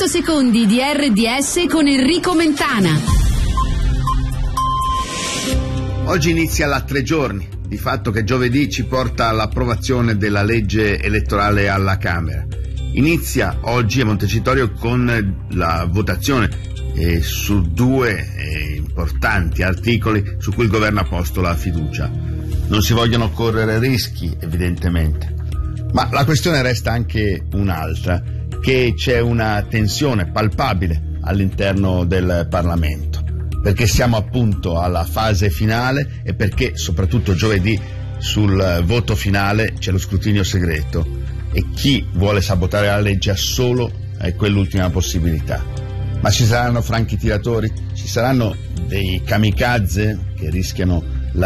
secondi di RDS con Enrico Mentana. Oggi inizia la 3 giorni, di fatto che giovedì ci porta all'approvazione della legge elettorale alla Camera. Inizia oggi a Montecitorio con la votazione su 2 importanti articoli su cui il governo ha posto la fiducia. Non si vogliono correre rischi, evidentemente, ma la questione resta anche un'altra, che c'è una tensione palpabile all'interno del Parlamento, perché siamo appunto alla fase finale e perché soprattutto giovedì sul voto finale c'è lo scrutinio segreto e chi vuole sabotare la legge ha solo quell'ultima possibilità. Ma ci saranno franchi tiratori? Ci saranno dei kamikaze che rischiano